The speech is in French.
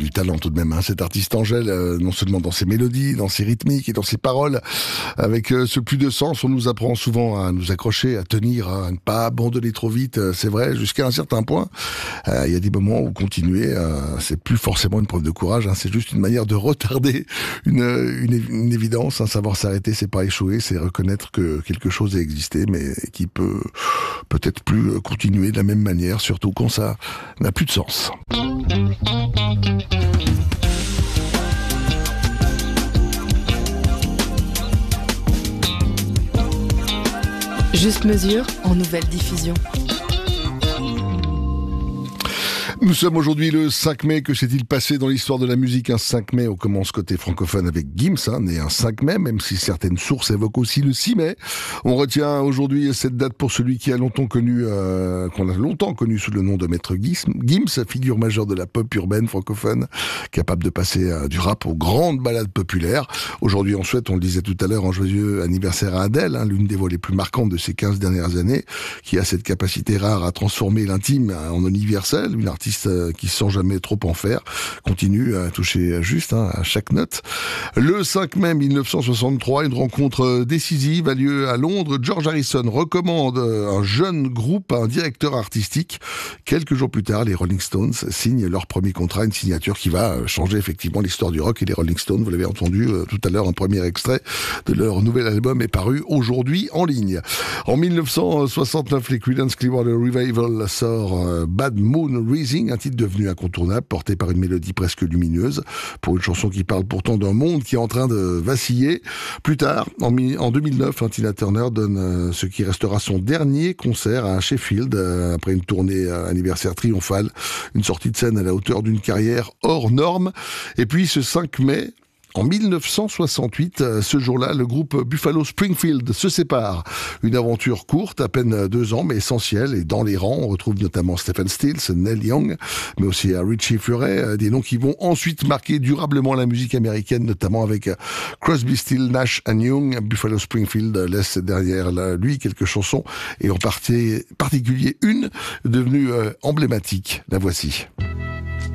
du talent tout de même, cet artiste Angèle, non seulement dans ses mélodies, dans ses rythmiques et dans ses paroles. Avec ce plus de sens, on nous apprend souvent à nous accrocher, à tenir, à ne pas abandonner trop vite, c'est vrai, jusqu'à un certain point. Il y a des moments où continuer, c'est plus forcément une preuve de courage, c'est juste une manière de retarder une évidence. Savoir s'arrêter, c'est pas échouer, c'est reconnaître que quelque chose a existé, mais qui peut-être plus continuer de la même manière, surtout quand ça n'a plus de sens. Juste Mesure en nouvelle diffusion. Nous sommes aujourd'hui le 5 mai. Que s'est-il passé dans l'histoire de la musique un 5 mai? On commence côté francophone avec Gims, né un 5 mai, même si certaines sources évoquent aussi le 6 mai. On retient aujourd'hui cette date pour celui qui a qu'on a longtemps connu sous le nom de Maître Gims, figure majeure de la pop urbaine francophone, capable de passer du rap aux grandes ballades populaires. Aujourd'hui, on souhaite, on le disait tout à l'heure, un joyeux anniversaire à Adèle, l'une des voix les plus marquantes de ces 15 dernières années, qui a cette capacité rare à transformer l'intime en universel, une artiste qui sans jamais trop en faire continue à toucher juste à chaque note. Le 5 mai 1963, une rencontre décisive a lieu à Londres. George Harrison recommande un jeune groupe à un directeur artistique. Quelques jours plus tard, les Rolling Stones signent leur premier contrat, une signature qui va changer effectivement l'histoire du rock. Et les Rolling Stones, vous l'avez entendu tout à l'heure, un premier extrait de leur nouvel album est paru aujourd'hui en ligne. En 1969, les Creedence Clearwater Revival sort Bad Moon Rising, un titre devenu incontournable, porté par une mélodie presque lumineuse, pour une chanson qui parle pourtant d'un monde qui est en train de vaciller. Plus tard, en 2009, Tina Turner donne ce qui restera son dernier concert à Sheffield, après une tournée anniversaire triomphale, une sortie de scène à la hauteur d'une carrière hors norme. Et puis ce 5 mai, en 1968, ce jour-là, le groupe Buffalo Springfield se sépare. Une aventure courte, à peine 2 ans, mais essentielle. Et dans les rangs, on retrouve notamment Stephen Stills, Neil Young, mais aussi Richie Furay, des noms qui vont ensuite marquer durablement la musique américaine, notamment avec Crosby, Stills, Nash & Young. Buffalo Springfield laisse derrière lui quelques chansons, et en particulier une devenue emblématique. La voici.